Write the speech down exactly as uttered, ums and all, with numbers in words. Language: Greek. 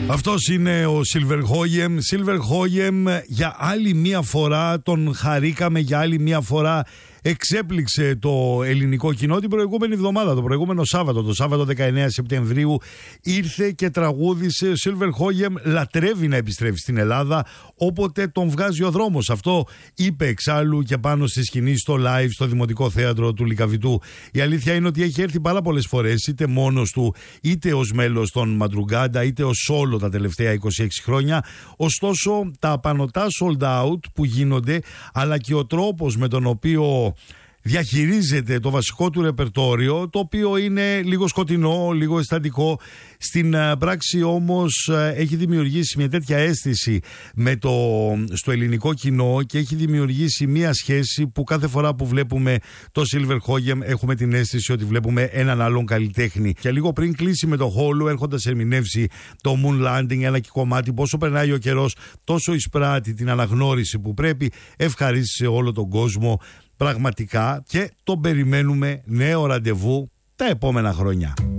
Αυτός είναι ο Silver Hoyem. Silver Hoyem, για άλλη μία φορά τον χαρήκαμε, για άλλη μία φορά εξέπληξε το ελληνικό κοινό την προηγούμενη εβδομάδα, το προηγούμενο Σάββατο, το Σάββατο δεκαεννέα Σεπτεμβρίου ήρθε και τραγούδισε. Ο Silver Hoyem λατρεύει να επιστρέφει στην Ελλάδα όποτε τον βγάζει ο δρόμος. Αυτό είπε εξάλλου και πάνω στη σκηνή στο live στο Δημοτικό Θέατρο του Λυκαβητού. Η αλήθεια είναι ότι έχει έρθει πάρα πολλές φορές, είτε μόνος του, είτε ως μέλος των Μαντρουγκάντα, είτε ως solo τα τελευταία είκοσι έξι χρόνια. Ωστόσο, τα απανωτά sold out που γίνονται, αλλά και ο τρόπος με τον οποίο διαχειρίζεται το βασικό του ρεπερτόριο, το οποίο είναι λίγο σκοτεινό, λίγο αισθαντικό, στην πράξη όμως έχει δημιουργήσει μια τέτοια αίσθηση με το, στο ελληνικό κοινό και έχει δημιουργήσει μια σχέση που κάθε φορά που βλέπουμε το Silver Hoyem έχουμε την αίσθηση ότι βλέπουμε έναν άλλον καλλιτέχνη. Και λίγο πριν κλείσει με το Χόλου, έρχοντας ερμηνεύσει το Moon Landing, ένα και κομμάτι πόσο περνάει ο καιρός, τόσο εισπράττει την αναγνώριση που πρέπει, ευχαρίστησε όλο τον κόσμο πραγματικά, και τον περιμένουμε νέο ραντεβού τα επόμενα χρόνια.